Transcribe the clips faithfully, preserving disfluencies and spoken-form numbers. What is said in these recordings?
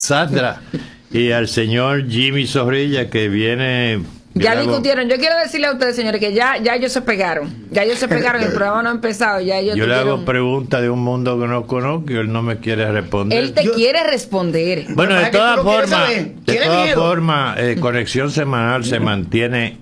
Sandra, y al señor Jimmy Zorrilla, que viene... Ya discutieron. Yo quiero decirle a ustedes, señores, que ya, ya ellos se pegaron. Ya ellos se pegaron, el programa no ha empezado. Ya ellos Yo le hago tuvieron... preguntas de un mundo que no conozco y él no me quiere responder. Él te Yo... quiere responder. Bueno, de todas formas, de todas miedo? formas, eh, Conexión Semanal se mantiene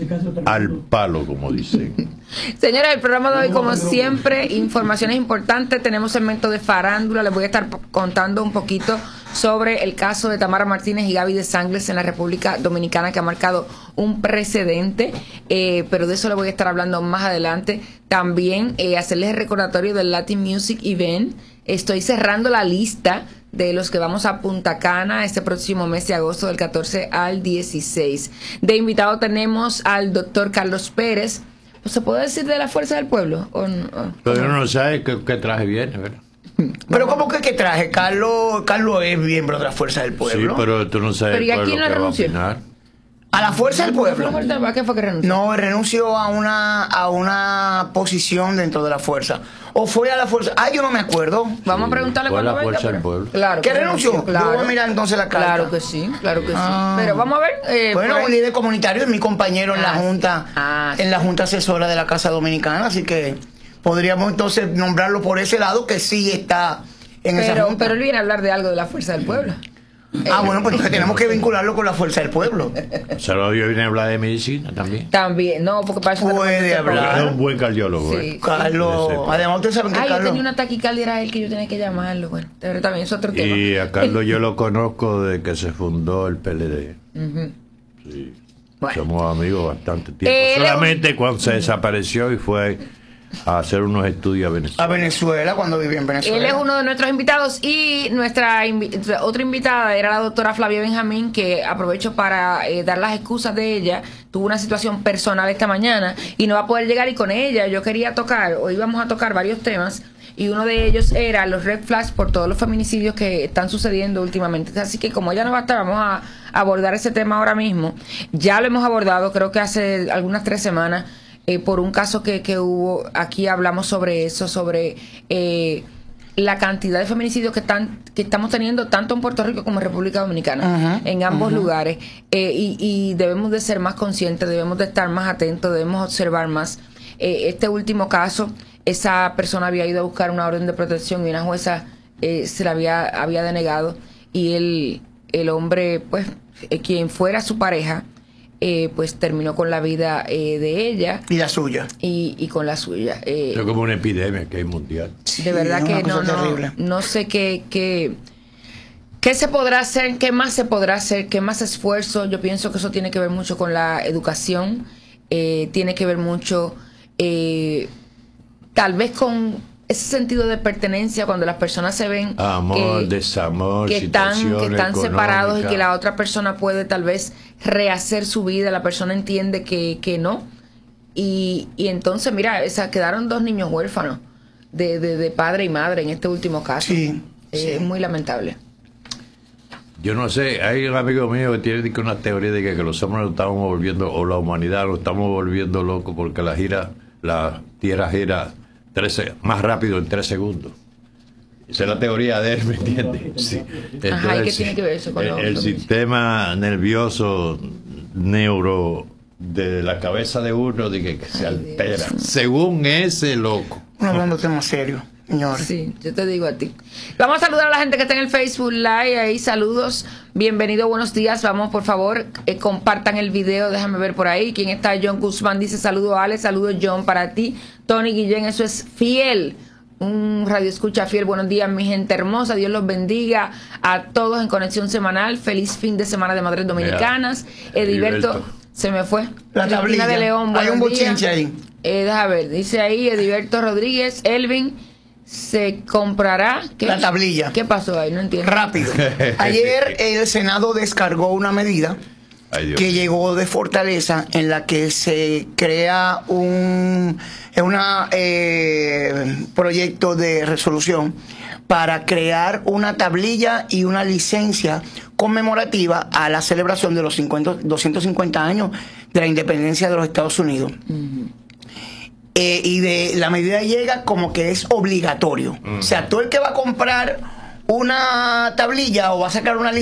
al palo, como dicen. Señores, el programa de hoy, como siempre, informaciones importantes. Tenemos segmento de farándula. Les voy a estar contando un poquito sobre el caso de Tamara Martínez y Gaby de Sangles en la República Dominicana, que ha marcado un precedente, eh, pero de eso le voy a estar hablando más adelante. También eh, hacerles el recordatorio del Latin Music Event. Estoy cerrando la lista de los que vamos a Punta Cana este próximo mes de agosto, del catorce al dieciséis. De invitado tenemos al doctor Carlos Pérez. ¿Se puede decir de la Fuerza del Pueblo? ¿O no? Pero uno no sabe qué, qué traje viene, ¿verdad? Pero ¿cómo que qué traje? Carlos Carlos es miembro de la Fuerza del Pueblo. Sí, pero tú no sabes Pero ¿y a cuál es quién lo le que va a renunció? opinar. ¿A la Fuerza del Pueblo? ¿A qué fue que renunció? No, renunció a una a una posición dentro de la Fuerza. ¿O fue a la Fuerza? Ah, yo no me acuerdo. Vamos a preguntarle fue cuándo la venga. Fuerza del pero- Pueblo. Claro. ¿Qué que renunció? Claro. Yo voy a mirar entonces la carta. Claro que sí, claro que Ah. sí. Pero vamos a ver. Eh, Bueno, por ahí- un líder comunitario es mi compañero en la Ah, sí. Junta, Ah, sí. en la Junta Asesora de la Casa Dominicana, así que podríamos entonces nombrarlo por ese lado, que sí está en esa pero, Junta. pero él viene a hablar de algo de la Fuerza del Pueblo. Ah, bueno, pues entonces tenemos que vincularlo con la Fuerza del Pueblo. Solo yo vine a hablar de medicina también. También, no, porque para eso Puede tenemos este hablar. Es programa. un buen cardiólogo, Sí. ¿eh? Carlos, Sí, sí. además ustedes saben que Ay, yo Carlos... tenía una taquicardia, era él que yo tenía que llamarlo. Bueno, pero también es otro tema. Y a Carlos yo lo conozco desde que se fundó el P L D. Ujú. Sí. Bueno. Somos amigos bastante tiempo. Eh, Solamente cuando se desapareció y fue a hacer unos estudios a Venezuela. A Venezuela, cuando vivía en Venezuela. Él es uno de nuestros invitados y nuestra invi- otra invitada era la doctora Flavia Benjamín, que aprovecho para eh, dar las excusas de ella. Tuvo una situación personal esta mañana y no va a poder llegar, y con ella yo quería tocar, hoy vamos a tocar varios temas, y uno de ellos era los red flags por todos los feminicidios que están sucediendo últimamente. Así que como ella no va a estar, vamos a abordar ese tema ahora mismo. Ya lo hemos abordado, creo que hace algunas tres semanas, Eh, por un caso que, que hubo, aquí hablamos sobre eso, sobre eh, la cantidad de feminicidios que están que estamos teniendo tanto en Puerto Rico como en República Dominicana, Ajá, en ambos ajá. lugares, eh, y, y debemos de ser más conscientes, debemos de estar más atentos, debemos observar más. Eh, este último caso, esa persona había ido a buscar una orden de protección y una jueza eh, se la había, había denegado, y el, el hombre, pues, eh, quien fuera su pareja, Eh, pues terminó con la vida eh, de ella Y la suya. y, y con la suya. Eh, Es como una epidemia que hay mundial. de verdad es que una no, cosa no, terrible. no sé qué, qué, qué se podrá hacer, qué más se podrá hacer, qué más esfuerzo. Yo pienso que eso tiene que ver mucho con la educación, eh, tiene que ver mucho eh, tal vez con ese sentido de pertenencia, cuando las personas se ven Amor, que, desamor, que están, que situación están separados y económica. que la otra persona puede tal vez rehacer su vida, la persona entiende que, que no, y, y entonces mira, esa, quedaron dos niños huérfanos de, de, de padre y madre en este último caso. Sí, Eh, sí. Es muy lamentable. Yo no sé, hay un amigo mío que tiene que una teoría de que, que los hombres nos estamos volviendo, o la humanidad nos estamos volviendo locos porque la gira, la tierra gira trece, más rápido en tres segundos. Esa es la teoría de él, ¿me entiendes? Sí. Ajá, ¿y qué sí, tiene que ver eso con el, lo- el lo- sistema nervioso, neuro, de la cabeza de uno, de que, que se Ay, altera. Dios. Según ese loco. No hablando de temas serios, señor. Sí, yo te digo a ti. Vamos a saludar a la gente que está en el Facebook Live. Ahí, saludos. Bienvenido, buenos días. Vamos, por favor, eh, compartan el video. Déjame ver por ahí. ¿Quién está? John Guzmán dice: saludo, Ale. Saludo, John, para ti. Tony Guillén, eso es fiel. Un radio escucha fiel. Buenos días, mi gente hermosa. Dios los bendiga a todos en Conexión Semanal. Feliz fin de semana de Madres Dominicanas. Mira, Ediberto, Ediberto. se me fue. La Cristina tablilla. de León, Hay un buenos días. bochinche ahí. Eh, déjame ver, dice ahí Ediberto Rodríguez, Elvin, se comprará. ¿Qué? La tablilla. ¿Qué pasó ahí? No entiendo. Rápido. Ayer el Senado descargó una medida Ay, Dios que mío. llegó de Fortaleza, en la que se crea un una, eh, proyecto de resolución para crear una tablilla y una licencia conmemorativa a la celebración de los cincuenta, doscientos cincuenta años de la independencia de los Estados Unidos. Ujú. Eh, y de la medida llega como que es obligatorio. Ujú. O sea, todo el que va a comprar una tablilla o va a sacar una